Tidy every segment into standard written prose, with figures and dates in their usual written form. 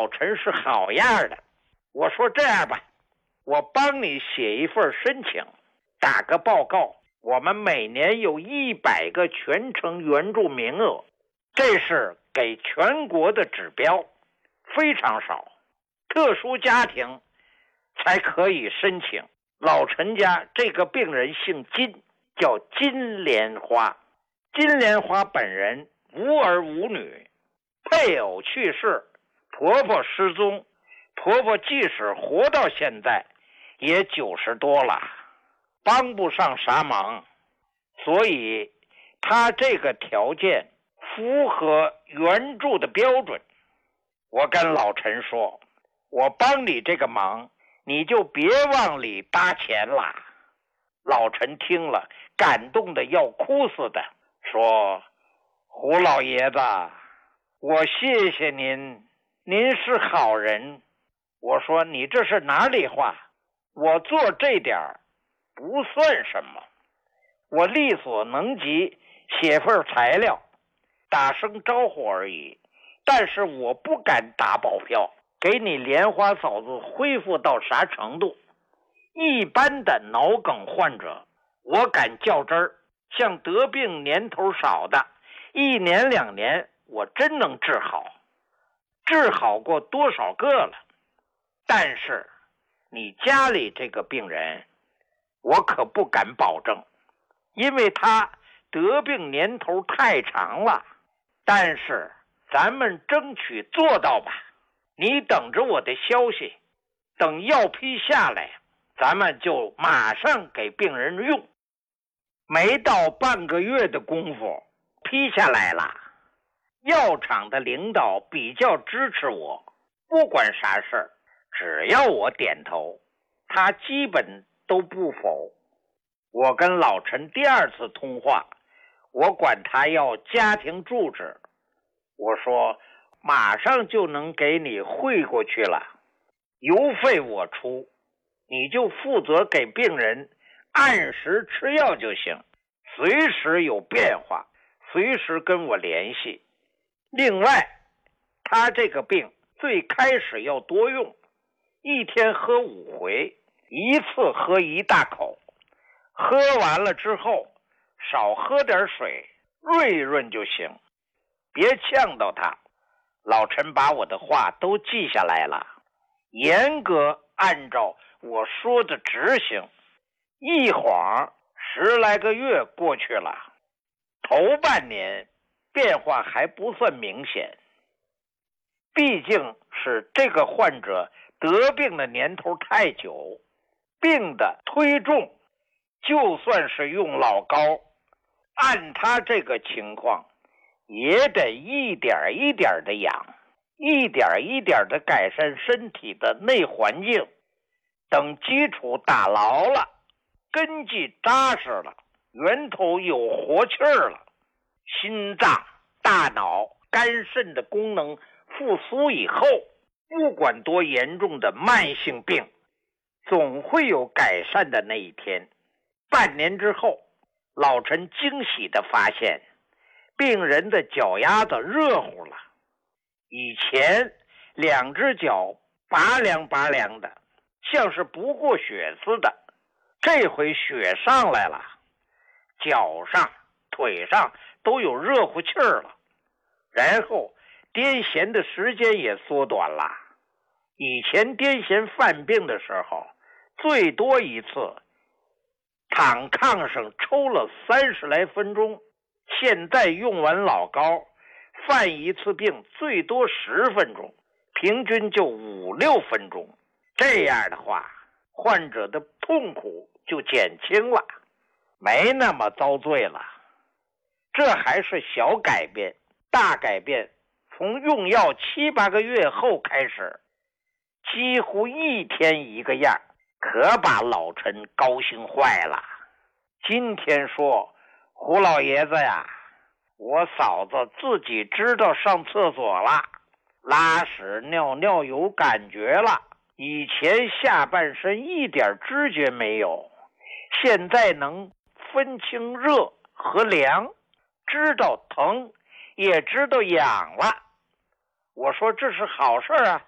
老陈是好样的。我说这样吧，我帮你写一份申请，打个报告，我们每年有100个全程援助名额，这是给全国的指标，非常少，特殊家庭才可以申请。老陈家这个病人姓金，叫金莲花。金莲花本人无儿无女，配偶去世，婆婆失踪，婆婆即使活到现在也90多了，帮不上啥忙，所以她这个条件符合援助的标准。我跟老陈说，我帮你这个忙，你就别往里搭钱了。老陈听了感动的要哭似的，说胡老爷子，我谢谢您，您是好人。我说你这是哪里话，我做这点不算什么，我力所能及写份材料打声招呼而已，但是我不敢打保票给你莲花嫂子恢复到啥程度。一般的脑梗患者我敢较真儿，像得病年头少的1年2年我真能治好，治好过多少个了。但是你家里这个病人我可不敢保证，因为他得病年头太长了，但是咱们争取做到吧。你等着我的消息，等药批下来咱们就马上给病人用。没到半个月的功夫批下来了，药厂的领导比较支持我，不管啥事儿只要我点头，他基本都不否。我跟老陈第2次通话，我管他要家庭住址，我说马上就能给你汇过去了，邮费我出，你就负责给病人按时吃药就行，随时有变化随时跟我联系。另外他这个病最开始要多用，1天喝5回，1次喝1大口，喝完了之后少喝点水，润一润就行，别呛到他。老陈把我的话都记下来了，严格按照我说的执行。一晃10来个月过去了，头半年变化还不算明显，毕竟是这个患者得病的年头太久，病的忒重，就算是用老膏，按他这个情况也得一点一点的养，一点一点的改善身体的内环境。等基础打牢了，根基扎实了，源头有活气儿了，心脏、大脑、肝肾的功能复苏以后，不管多严重的慢性病，总会有改善的那一天。半年之后，老陈惊喜地发现，病人的脚丫子热乎了，以前2只脚拔凉拔凉的，像是不过血似的，这回血上来了，脚上腿上都有热乎气儿了，然后癫痫的时间也缩短了。以前癫痫犯病的时候，最多一次躺炕上抽了30来分钟，现在用完老膏犯一次病最多10分钟，平均就5、6分钟。这样的话，患者的痛苦就减轻了，没那么遭罪了。这还是小改变，大改变从用药7、8个月后开始，几乎1天1个样，可把老陈高兴坏了。今天说，胡老爷子呀，我嫂子自己知道上厕所了，拉屎尿尿有感觉了，以前下半身一点知觉没有，现在能分清热和凉，知道疼也知道痒了。我说这是好事啊，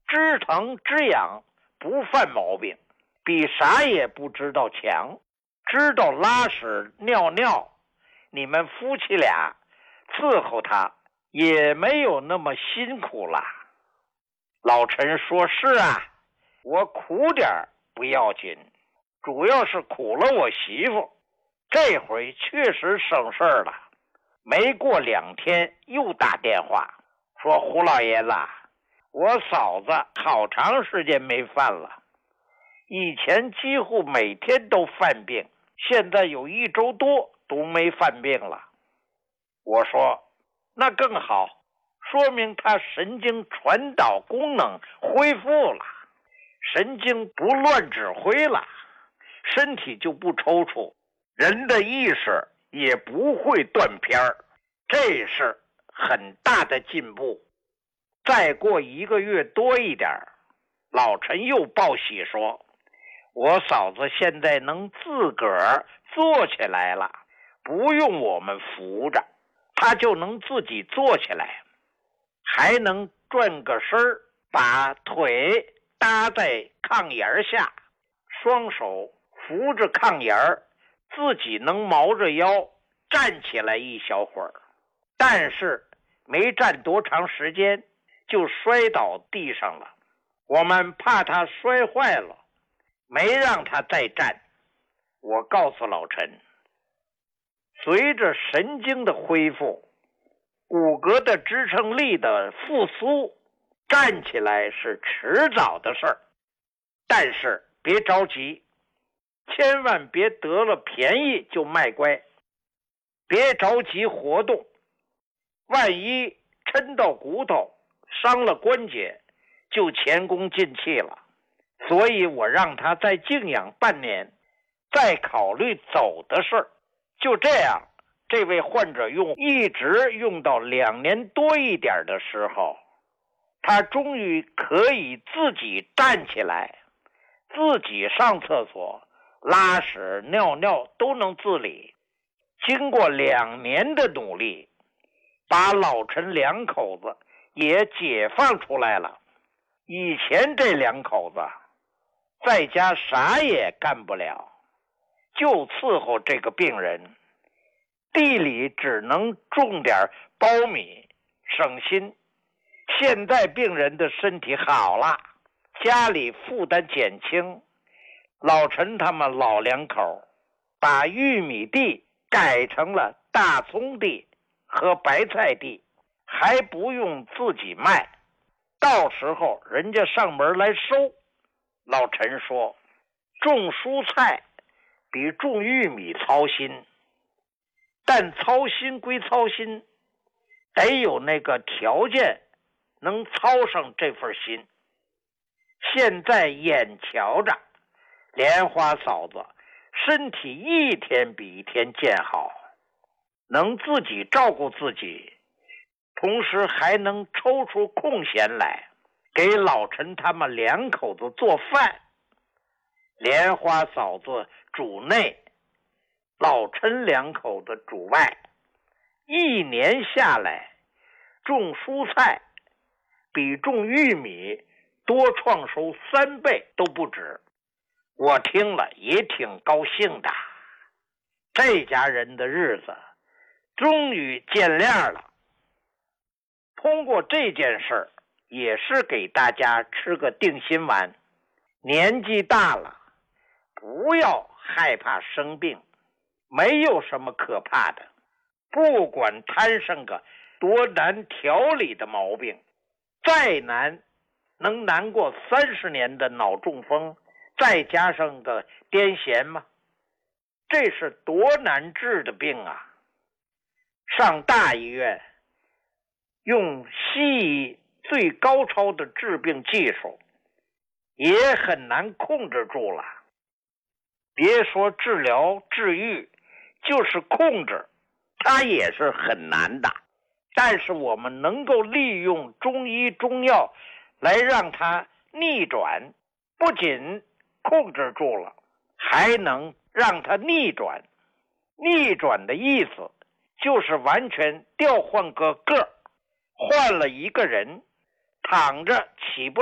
知疼知养，不犯毛病，比啥也不知道强。知道拉屎尿尿，你们夫妻俩伺候他也没有那么辛苦了。老陈说，是啊，我苦点不要紧，主要是苦了我媳妇，这回确实省事儿了。没过2天又打电话说，胡老爷子，我嫂子好长时间没犯了，以前几乎每天都犯病，现在有1周多都没犯病了。我说，那更好，说明他神经传导功能恢复了，神经不乱指挥了，身体就不抽搐，人的意识也不会断片儿，这是很大的进步。再过1个月多一点，老陈又报喜说，我嫂子现在能自个儿坐起来了，不用我们扶着，她就能自己坐起来，还能转个身儿，把腿搭在炕沿下，双手扶着炕沿，自己能毛着腰站起来一小会儿。但是没站多长时间就摔倒地上了，我们怕他摔坏了，没让他再站。我告诉老陈，随着神经的恢复，骨骼的支撑力的复苏，站起来是迟早的事儿。但是别着急，千万别得了便宜就卖乖，别着急活动，万一抻到骨头伤了关节，就前功尽弃了。所以我让他再静养半年，再考虑走的事儿。就这样，这位患者一直用到2年多一点的时候，他终于可以自己站起来，自己上厕所，拉屎尿尿都能自理。经过2年的努力，把老陈2口子也解放出来了。以前这2口子在家啥也干不了，就伺候这个病人，地里只能种点苞米省心。现在病人的身体好了，家里负担减轻，老陈他们老2口把玉米地改成了大葱地和白菜地，还不用自己卖，到时候人家上门来收。老陈说，种蔬菜比种玉米操心，但操心归操心，得有那个条件能操上这份心。现在眼瞧着莲花嫂子身体一天比一天健好，能自己照顾自己，同时还能抽出空闲来给老陈他们2口子做饭。莲花嫂子主内，老陈2口子主外，1年下来种蔬菜比种玉米多创收3倍都不止。我听了也挺高兴的，这家人的日子终于见亮了。通过这件事儿，也是给大家吃个定心丸。年纪大了，不要害怕生病，没有什么可怕的。不管摊上个多难调理的毛病，再难，能难过30年的脑中风，再加上个癫痫吗？这是多难治的病啊！上大医院，用西医最高超的治病技术，也很难控制住了。别说治疗治愈，就是控制，它也是很难的。但是我们能够利用中医中药来让它逆转，不仅控制住了，还能让它逆转。逆转的意思就是完全调换个个，换了一个人，躺着起不